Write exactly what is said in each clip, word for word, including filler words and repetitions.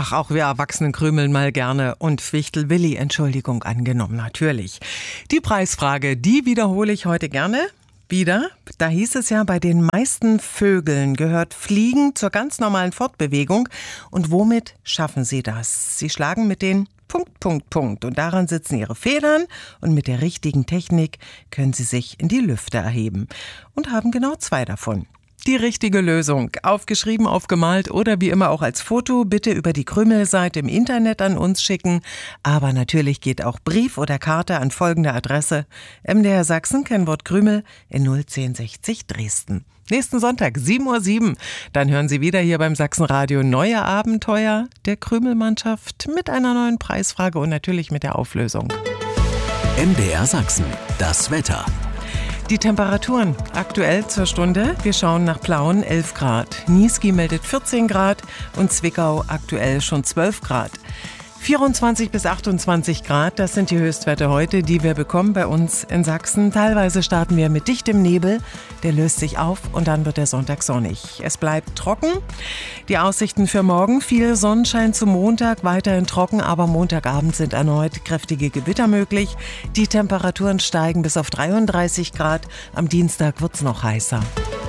Ach, auch wir Erwachsenen krümeln mal gerne. Und Wichtel Willi, Entschuldigung angenommen, natürlich. Die Preisfrage, die wiederhole ich heute gerne. Wieder, da hieß es ja, bei den meisten Vögeln gehört Fliegen zur ganz normalen Fortbewegung. Und womit schaffen sie das? Sie schlagen mit den Punkt, Punkt, Punkt. Und daran sitzen ihre Federn. Und mit der richtigen Technik können sie sich in die Lüfte erheben. Und haben genau zwei davon. Die richtige Lösung, aufgeschrieben, aufgemalt oder wie immer auch als Foto, bitte über die Krümelseite im Internet an uns schicken. Aber natürlich geht auch Brief oder Karte an folgende Adresse: M D R Sachsen, Kennwort Krümel in null zehn sechzig Dresden. Nächsten Sonntag, sieben Uhr sieben. Dann hören Sie wieder hier beim Sachsenradio neue Abenteuer der Krümelmannschaft mit einer neuen Preisfrage und natürlich mit der Auflösung. M D R Sachsen, das Wetter. Die Temperaturen aktuell zur Stunde. Wir schauen nach Plauen, elf Grad. Niesky meldet vierzehn Grad und Zwickau aktuell schon zwölf Grad. vierundzwanzig bis achtundzwanzig Grad, das sind die Höchstwerte heute, die wir bekommen bei uns in Sachsen. Teilweise starten wir mit dichtem Nebel, der löst sich auf und dann wird der Sonntag sonnig. Es bleibt trocken. Die Aussichten für morgen: viel Sonnenschein zum Montag, weiterhin trocken, aber Montagabend sind erneut kräftige Gewitter möglich. Die Temperaturen steigen bis auf dreiunddreißig Grad. Am Dienstag wird's noch heißer.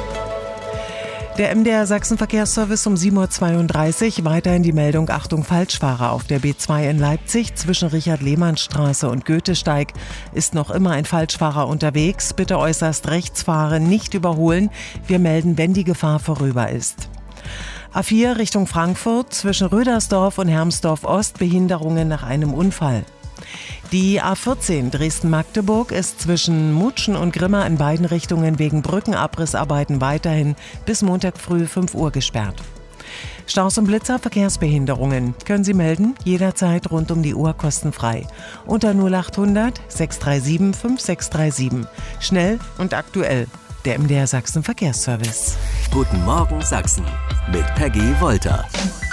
Der M D R Sachsen Verkehrsservice um sieben Uhr zweiunddreißig. Weiterhin die Meldung: Achtung, Falschfahrer auf der B zwei in Leipzig. Zwischen Richard-Lehmann-Straße und Goethesteig ist noch immer ein Falschfahrer unterwegs. Bitte äußerst rechts fahren, nicht überholen. Wir melden, wenn die Gefahr vorüber ist. A vier Richtung Frankfurt. Zwischen Rödersdorf und Hermsdorf Ost Behinderungen nach einem Unfall. Die A vierzehn Dresden-Magdeburg ist zwischen Mutschen und Grimma in beiden Richtungen wegen Brückenabrissarbeiten weiterhin bis Montag früh fünf Uhr gesperrt. Staus und Blitzer, Verkehrsbehinderungen können Sie melden, jederzeit rund um die Uhr kostenfrei. Unter null achthundert sechs drei sieben fünf sechs drei sieben. Schnell und aktuell. Der M D R Sachsen Verkehrsservice. Guten Morgen Sachsen mit Peggy Wolter.